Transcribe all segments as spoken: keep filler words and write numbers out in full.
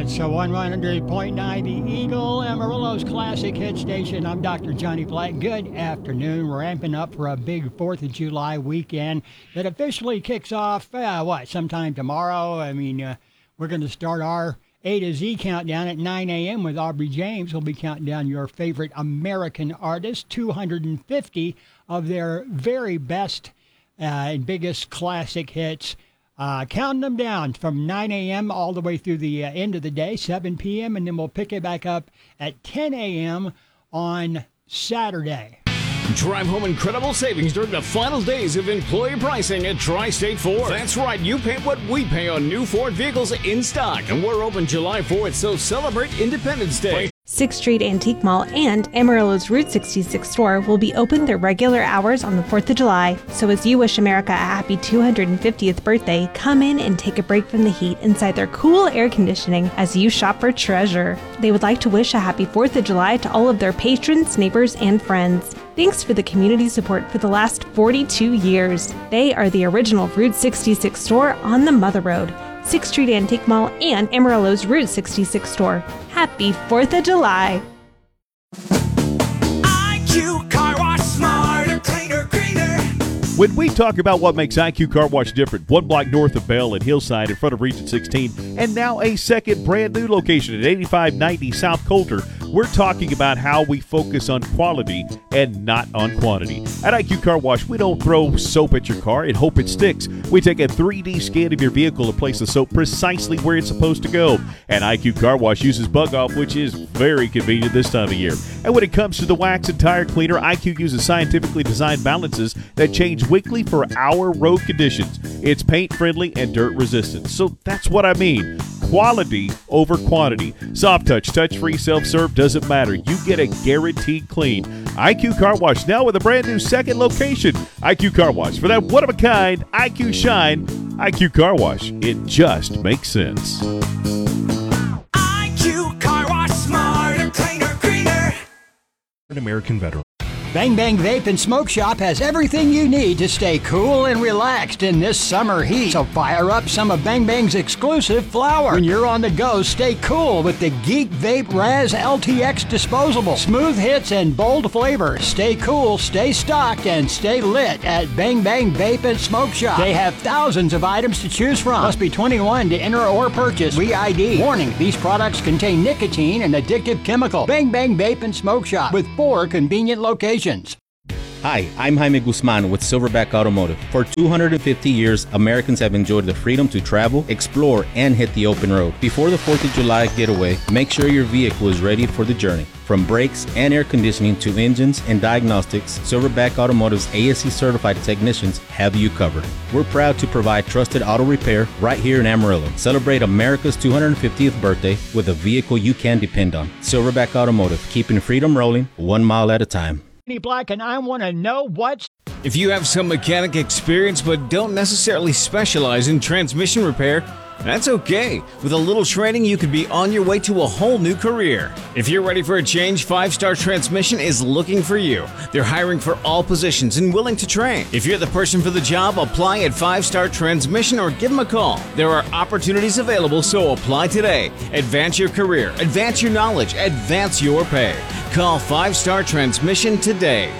It's a one hundred point nine The Eagle, Amarillo's classic hit station. I'm Doctor Johnny Black. Good afternoon. We're ramping up for a big fourth of July weekend that officially kicks off, uh, what, sometime tomorrow? I mean, uh, we're going to start our A to Z countdown at nine a.m. with Aubrey James. We'll be counting down your favorite American artists, two hundred fifty of their very best uh, and biggest classic hits. Uh, counting them down from nine a.m. all the way through the uh, end of the day, seven p.m., and then we'll pick it back up at ten a.m. on Saturday. Drive home incredible savings during the final days of employee pricing at Tri-State Ford. That's right, you pay what we pay on new Ford vehicles in stock, and we're open July fourth, so celebrate Independence Day. sixth Street Antique Mall and Amarillo's Route sixty-six store will be open their regular hours on the fourth of July. So as you wish America a happy two hundred fiftieth birthday, come in and take a break from the heat inside their cool air conditioning as you shop for treasure. They would like to wish a happy fourth of July to all of their patrons, neighbors, and friends. Thanks for the community support for the last forty-two years. They are the original Route sixty-six store on the Mother Road. sixth Street Antique Mall and Amarillo's Route sixty-six store. Happy fourth of July! I Q Car Wash, smarter, cleaner, greener. When we talk about what makes I Q Car Wash different, one block north of Bell and Hillside in front of Region sixteen, and now a second brand new location at eighty-five ninety South Coulter, we're talking about how we focus on quality and not on quantity. At I Q Car Wash, we don't throw soap at your car and hope it sticks. We take a three D scan of your vehicle and place the soap precisely where it's supposed to go. And I Q Car Wash uses Bug Off, which is very convenient this time of year. And when it comes to the wax and tire cleaner, I Q uses scientifically designed balances that change weekly for our road conditions. It's paint friendly and dirt resistant. So that's what I mean. Quality over quantity. Soft touch, touch-free, self-serve, doesn't matter. You get a guaranteed clean. I Q Car Wash now with a brand new second location. I Q Car Wash. For that one-of-a-kind I Q shine, I Q Car Wash. It just makes sense. I Q Car Wash, smarter, cleaner, greener. An American veteran. Bang Bang Vape and Smoke Shop has everything you need to stay cool and relaxed in this summer heat. So fire up some of Bang Bang's exclusive flower. When you're on the go, stay cool with the Geek Vape Raz L T X disposable. Smooth hits and bold flavors. Stay cool, stay stocked, and stay lit at Bang Bang Vape and Smoke Shop. They have thousands of items to choose from. Must be twenty-one to enter or purchase. We I D. Warning, these products contain nicotine and addictive chemical. Bang Bang Vape and Smoke Shop with four convenient locations. Hi, I'm Jaime Guzman with Silverback Automotive. For two hundred fifty years, Americans have enjoyed the freedom to travel, explore, and hit the open road. Before the fourth of July getaway, make sure your vehicle is ready for the journey. From brakes and air conditioning to engines and diagnostics, Silverback Automotive's A S E certified technicians have you covered. We're proud to provide trusted auto repair right here in Amarillo. Celebrate America's two hundred fiftieth birthday with a vehicle you can depend on. Silverback Automotive, keeping freedom rolling one mile at a time. Black, and I want to know what's... If you have some mechanic experience but don't necessarily specialize in transmission repair, that's okay. With a little training, you could be on your way to a whole new career. If you're ready for a change, Five Star Transmission is looking for you. They're hiring for all positions and willing to train. If you're the person for the job, apply at Five Star Transmission or give them a call. There are opportunities available, so apply today. Advance your career, advance your knowledge, advance your pay. Call Five Star Transmission today.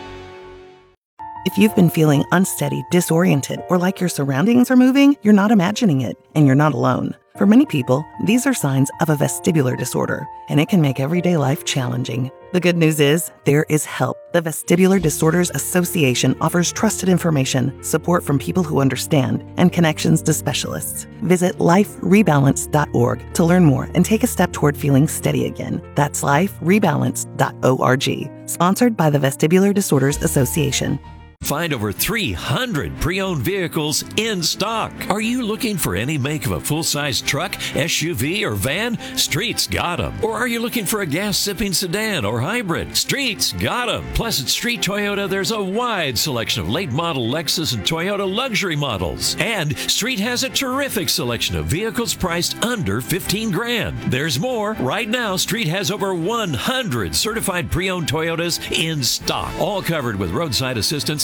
If you've been feeling unsteady, disoriented, or like your surroundings are moving, you're not imagining it, and you're not alone. For many people, these are signs of a vestibular disorder, and it can make everyday life challenging. The good news is, there is help. The Vestibular Disorders Association offers trusted information, support from people who understand, and connections to specialists. Visit life rebalance dot org to learn more and take a step toward feeling steady again. That's life rebalance dot org. Sponsored by the Vestibular Disorders Association. Find over three hundred pre-owned vehicles in stock. Are you looking for any make of a full-size truck, S U V, or van? Street's got them. Or are you looking for a gas-sipping sedan or hybrid? Street's got them. Plus, at Street Toyota, there's a wide selection of late-model Lexus and Toyota luxury models. And Street has a terrific selection of vehicles priced under fifteen grand. There's more. Right now, Street has over one hundred certified pre-owned Toyotas in stock, all covered with roadside assistance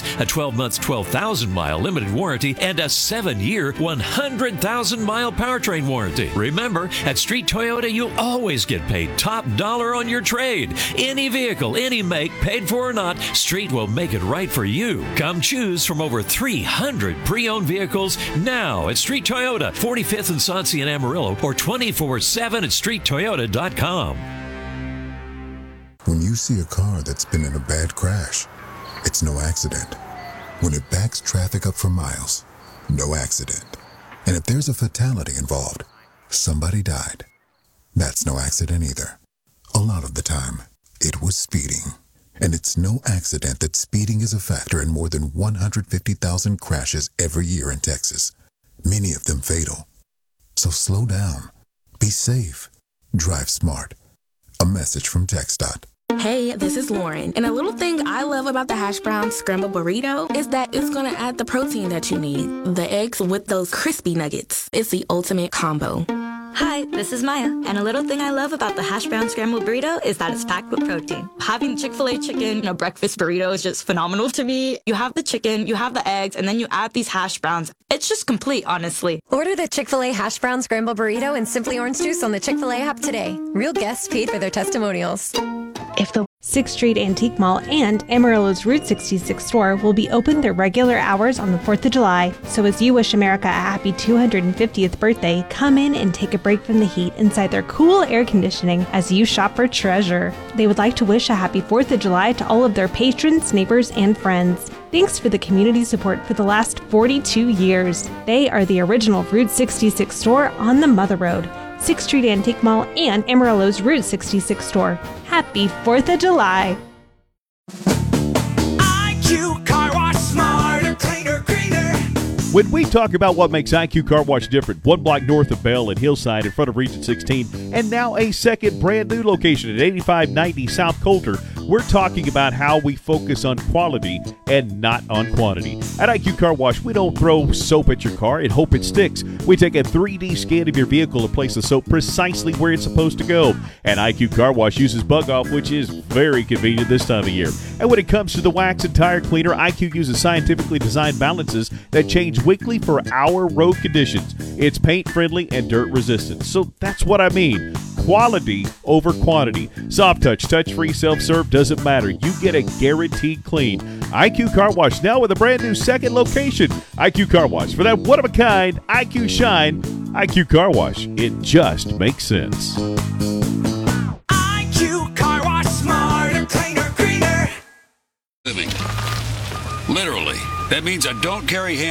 a twelve month, twelve thousand mile limited warranty, and a seven year, one hundred thousand mile powertrain warranty. Remember, at Street Toyota, you'll always get paid top dollar on your trade. Any vehicle, any make, paid for or not, Street will make it right for you. Come choose from over three hundred pre-owned vehicles now at Street Toyota, forty-fifth and Sauncey in Amarillo, or twenty-four seven at street toyota dot com. When you see a car that's been in a bad crash, it's no accident. When it backs traffic up for miles, no accident. And if there's a fatality involved, somebody died, that's no accident either. A lot of the time, it was speeding. And it's no accident that speeding is a factor in more than one hundred fifty thousand crashes every year in Texas, many of them fatal. So slow down, be safe, drive smart. A message from TxDOT. Hey, this is Lauren, and a little thing I love about the hash brown scrambled burrito is that it's going to add the protein that you need. The eggs with those crispy nuggets. It's the ultimate combo. Hi, this is Maya, and a little thing I love about the hash brown scrambled burrito is that it's packed with protein. Having Chick-fil-A chicken in a breakfast burrito is just phenomenal to me. You have the chicken, you have the eggs, and then you add these hash browns. It's just complete, honestly. Order the Chick-fil-A hash brown scrambled burrito and Simply Orange Juice on the Chick-fil-A app today. Real guests paid for their testimonials. If the sixth Street Antique Mall and Amarillo's Route sixty-six store will be open their regular hours on the fourth of July, so as you wish America a happy two hundred fiftieth birthday, come in and take a break from the heat inside their cool air conditioning as you shop for treasure. They would like to wish a happy fourth of July to all of their patrons, neighbors, and friends. Thanks for the community support for the last forty-two years. They are the original Route sixty-six store on the Mother Road. sixth Street Antique Mall and Amarillo's Route sixty-six store. Happy fourth of July! I Q Car Wash, smarter, cleaner, greener. When we talk about what makes I Q Car Wash different, one block north of Bell at Hillside in front of Region sixteen, and now a second brand new location at eighty-five ninety South Coulter, we're talking about how we focus on quality and not on quantity. At I Q Car Wash, we don't throw soap at your car and hope it sticks. We take a three D scan of your vehicle and place the soap precisely where it's supposed to go. And I Q Car Wash uses Bug Off, which is very convenient this time of year. And when it comes to the wax and tire cleaner, I Q uses scientifically designed balances that change weekly for our road conditions. It's paint friendly and dirt resistant. So that's what I mean. Quality over quantity. Soft touch, touch-free, self-serve, doesn't matter. You get a guaranteed clean. I Q Car Wash now with a brand new second location. I Q Car Wash. For that one-of-a-kind I Q shine, I Q Car Wash. It just makes sense. I Q Car Wash, smarter, cleaner, greener. Living. Literally. That means I don't carry hands.